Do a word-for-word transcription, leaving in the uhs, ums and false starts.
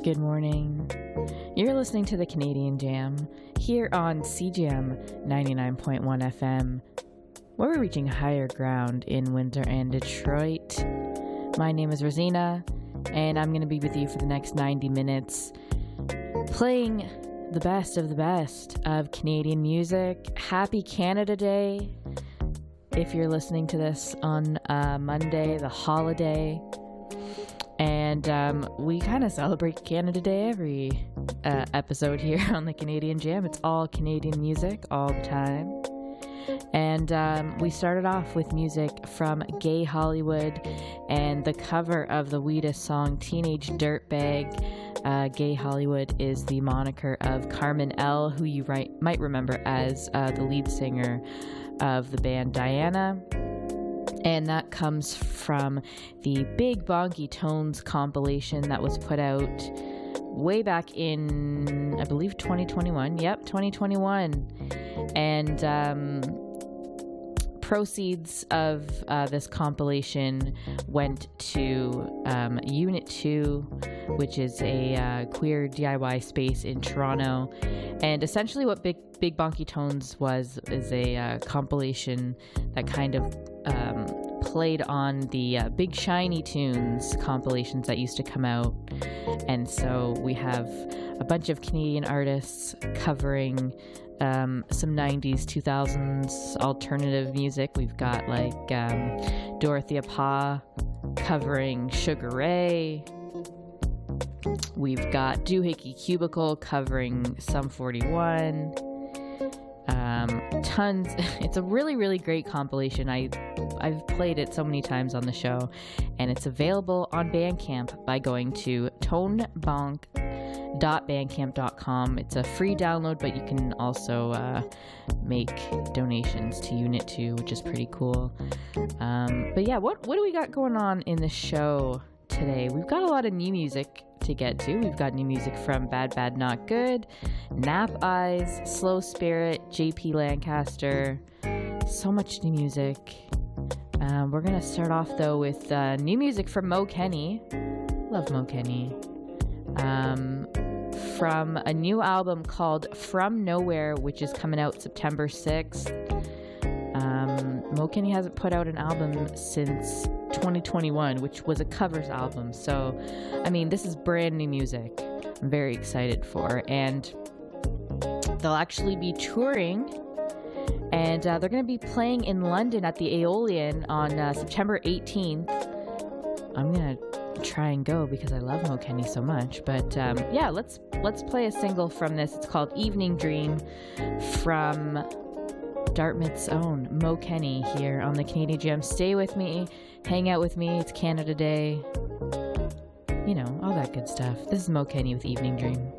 Good morning. You're listening to the Canadian Jam here on C J M ninety-nine point one F M, where we're reaching higher ground in Windsor and Detroit. My name is Rosina, and I'm going to be with you for the next ninety minutes, playing the best of the best of Canadian music. Happy Canada Day. If you're listening to this on uh, Monday, the holiday. And um, we kind of celebrate Canada Day every uh, episode here on the Canadian Jam. It's all Canadian music all the time. And um, we started off with music from Gay Hollywood and the cover of the Wheatus song Teenage Dirtbag. Uh, Gay Hollywood is the moniker of Carmen L., who you right, might remember as uh, the lead singer of the band Diana. And that comes from the Big Bonky Tones compilation that was put out way back in, I believe, twenty twenty-one. Yep, twenty twenty-one. And um, proceeds of uh, this compilation went to um, Unit two, which is a uh, queer D I Y space in Toronto. And essentially what Big Big Bonky Tones was is a uh, compilation that kind of um, played on the uh, Big Shiny Tunes compilations that used to come out. And so we have a bunch of Canadian artists covering um, some nineties, two thousands alternative music. We've got like um, Dorothea Pa covering Sugar Ray. We've got Doohickey Cubicle covering Sum forty-one. Um, tons. It's a really, really great compilation. I, I've played it so many times on the show, and it's available on Bandcamp by going to tonebonk dot bandcamp dot com. It's a free download, but you can also uh, make donations to Unit two, which is pretty cool. Um, but yeah, what what do we got going on in the show today? We've got a lot of new music to get to. We've got new music from Bad Bad Not Good, Nap Eyes, Slow Spirit, J P Lancaster. So much new music. Um, we're gonna start off though with uh, new music from Mo Kenny. Love Mo Kenny. Um, from a new album called From Nowhere, which is coming out September sixth. Um, Mo Kenny hasn't put out an album since twenty twenty-one, which was a covers album. So, I mean, this is brand new music. I'm very excited for. And they'll actually be touring. And uh, they're going to be playing in London at the Aeolian on uh, September eighteenth. I'm going to try and go because I love Mo Kenny so much. But um, yeah, let's let's play a single from this. It's called Evening Dream from Dartmouth's own Mo Kenny here on the Canadian Jam. Stay with me, hang out with me. It's Canada Day. You know, all that good stuff. This is Mo Kenny with Evening Dream.